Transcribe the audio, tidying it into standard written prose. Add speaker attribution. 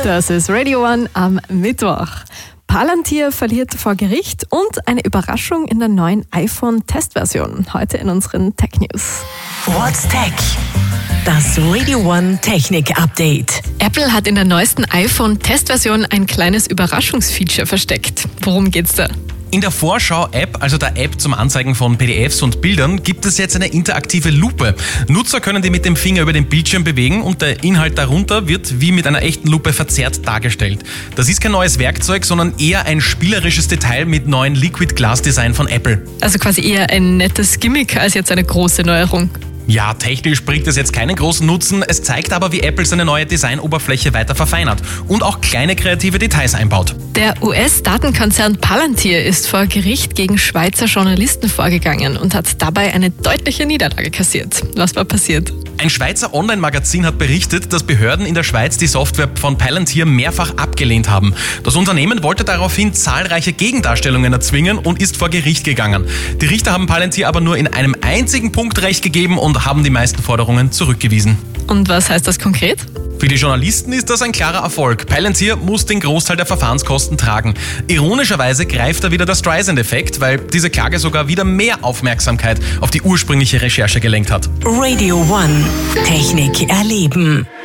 Speaker 1: Das ist Radio One am Mittwoch. Palantir verliert vor Gericht und eine Überraschung in der neuen iPhone-Testversion. Heute in unseren Tech News.
Speaker 2: What's Tech? Das Radio One Technik-Update.
Speaker 1: Apple hat in der neuesten iPhone-Testversion ein kleines Überraschungsfeature versteckt. Worum geht's da?
Speaker 3: In der Vorschau-App, also der App zum Anzeigen von PDFs und Bildern, gibt es jetzt eine interaktive Lupe. Nutzer können die mit dem Finger über den Bildschirm bewegen und der Inhalt darunter wird wie mit einer echten Lupe verzerrt dargestellt. Das ist kein neues Werkzeug, sondern eher ein spielerisches Detail mit neuen Liquid Glass Design von Apple.
Speaker 1: Also quasi eher ein nettes Gimmick als jetzt eine große Neuerung.
Speaker 3: Ja, technisch bringt es jetzt keinen großen Nutzen, es zeigt aber, wie Apple seine neue Designoberfläche weiter verfeinert und auch kleine kreative Details einbaut.
Speaker 1: Der US-Datenkonzern Palantir ist vor Gericht gegen Schweizer Journalisten vorgegangen und hat dabei eine deutliche Niederlage kassiert. Was war passiert?
Speaker 3: Ein Schweizer Online-Magazin hat berichtet, dass Behörden in der Schweiz die Software von Palantir mehrfach abgelehnt haben. Das Unternehmen wollte daraufhin zahlreiche Gegendarstellungen erzwingen und ist vor Gericht gegangen. Die Richter haben Palantir aber nur in einem einzigen Punkt Recht gegeben und haben die meisten Forderungen zurückgewiesen.
Speaker 1: Und was heißt das konkret?
Speaker 3: Für die Journalisten ist das ein klarer Erfolg. Palantir muss den Großteil der Verfahrenskosten tragen. Ironischerweise greift da wieder der Streisand-Effekt, weil diese Klage sogar wieder mehr Aufmerksamkeit auf die ursprüngliche Recherche gelenkt hat.
Speaker 2: Radio One Technik erleben.